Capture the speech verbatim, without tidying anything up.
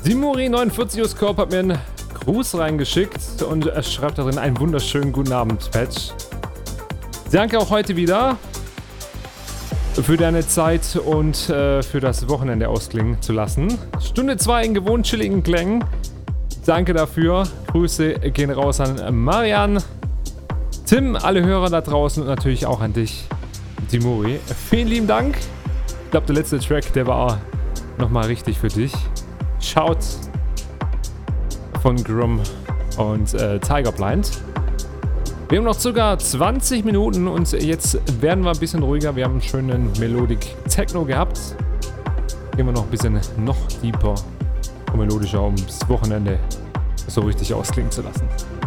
Dimuri neunundvierzig Scope hat mir einen Gruß reingeschickt und er schreibt darin einen wunderschönen guten Abend, Patch. Danke auch heute wieder für deine Zeit und äh, für das Wochenende ausklingen zu lassen. Stunde zwei in gewohnt chilligen Klängen. Danke dafür. Grüße gehen raus an Marian, Tim, alle Hörer da draußen und natürlich auch an dich, Dimuri. Vielen lieben Dank. Ich glaube, der letzte Track, der war nochmal richtig für dich. Shout von Grum und äh, Tigerblind. Wir haben noch ca. zwanzig Minuten und jetzt werden wir ein bisschen ruhiger. Wir haben einen schönen Melodic Techno gehabt. Gehen wir noch ein bisschen noch deeper und melodischer, um das Wochenende so richtig ausklingen zu lassen.